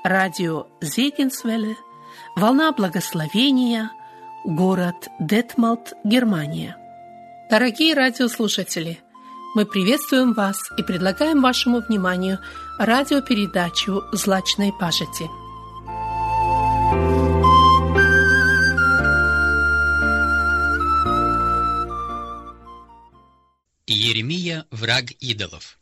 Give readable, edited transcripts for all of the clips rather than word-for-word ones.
радио Зегенсвелле, волна благословения, город Детмолд, Германия. Дорогие радиослушатели, мы приветствуем вас и предлагаем вашему вниманию радиопередачу «Злачной пажити». Иеремия – враг идолов.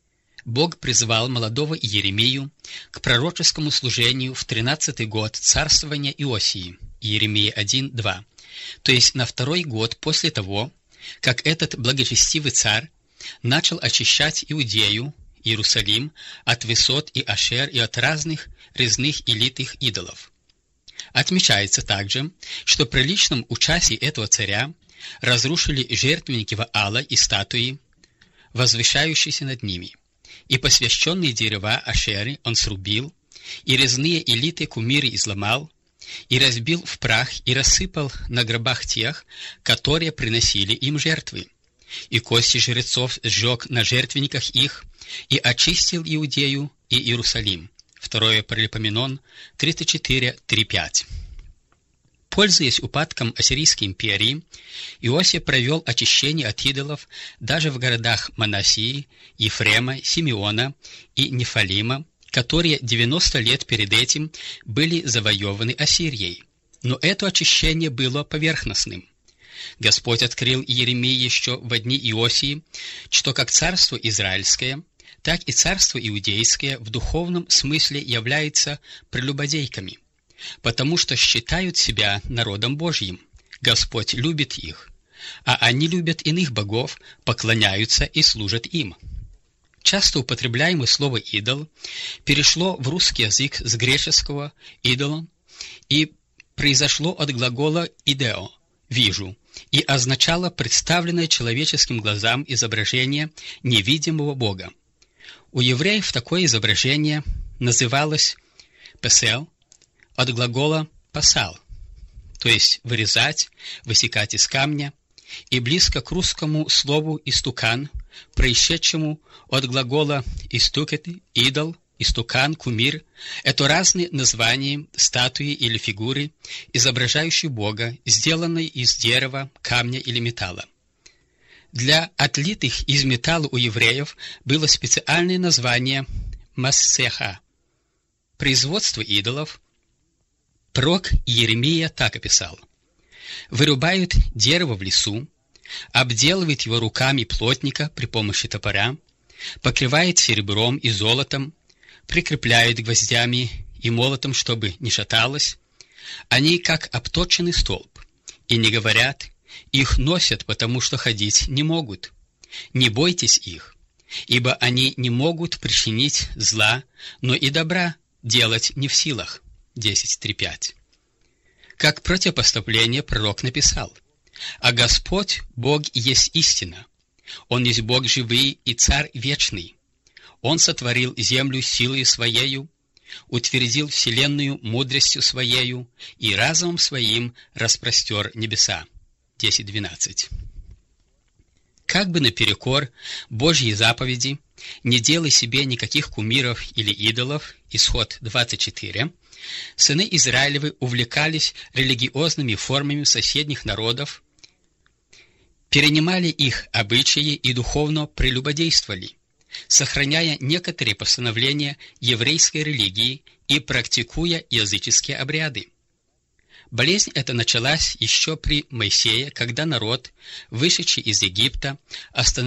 Бог призвал молодого Иеремию к пророческому служению в 13-й год царствования Иосии, Иеремия 1:2, то есть на 2-й год после того, как этот благочестивый царь начал очищать Иудею, Иерусалим от высот и ашер и от разных резных и литых идолов. Отмечается также, что при личном участии этого царя разрушили жертвенники Ваала и статуи, возвышающиеся над ними, и посвященные дерева ашеры он срубил, и резные и литые кумиры изломал, и разбил в прах и рассыпал на гробах тех, которые приносили им жертвы, и кости жрецов сжег на жертвенниках их, и очистил Иудею и Иерусалим. 2 Паралипоменон 34:3-5. Пользуясь упадком Ассирийской империи, Иосия провел очищение от идолов даже в городах Манассии, Ефрема, Симеона и Нефалима, которые 90 лет перед этим были завоеваны Ассирией. Но это очищение было поверхностным. Господь открыл Иеремии еще в дни Иосии, что как царство израильское, так и царство иудейское в духовном смысле являются прелюбодейками, потому что считают себя народом Божьим. Господь любит их, а они любят иных богов, поклоняются и служат им. Часто употребляемое слово «идол» перешло в русский язык с греческого «идолон» и произошло от глагола «идео» — «вижу», и означало представленное человеческим глазам изображение невидимого Бога. У евреев такое изображение называлось «песел», от глагола «пасал», то есть вырезать, высекать из камня, и близко к русскому слову «истукан», происшедшему от глагола «истукеты», «идол», «истукан», «кумир». Это разные названия статуи или фигуры, изображающие Бога, сделанной из дерева, камня или металла. Для отлитых из металла у евреев было специальное название «массеха». Производство идолов пророк Иеремия так описал: «Вырубают дерево в лесу, обделывает его руками плотника при помощи топора, покрывает серебром и золотом, прикрепляет гвоздями и молотом, чтобы не шаталось. Они как обточенный столб, и не говорят, их носят, потому что ходить не могут. Не бойтесь их, ибо они не могут причинить зла, но и добра делать не в силах». 10:3-5. Как противопоставление пророк написал: «А Господь, Бог, есть истина. Он есть Бог живый и Царь вечный. Он сотворил землю силой Своею, утвердил вселенную мудростью Своею и разумом Своим распростер небеса». 10:12. Как бы наперекор Божьей заповеди «не делай себе никаких кумиров или идолов» Исход 24, сыны Израилевы увлекались религиозными формами соседних народов, перенимали их обычаи и духовно прелюбодействовали, сохраняя некоторые постановления еврейской религии и практикуя языческие обряды. Болезнь эта началась еще при Моисее, когда народ, вышедший из Египта, остановился